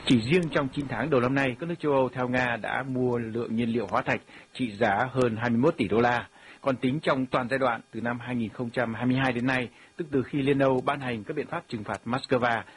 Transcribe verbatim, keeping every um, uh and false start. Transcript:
Chỉ riêng trong chín tháng đầu năm nay, các nước châu Âu theo Nga đã mua lượng nhiên liệu hóa thạch trị giá hơn hai mươi mốt tỷ đô la. Còn tính trong toàn giai đoạn từ năm hai nghìn không trăm hai mươi hai đến nay, tức từ khi Liên Âu ban hành các biện pháp trừng phạt Moscow,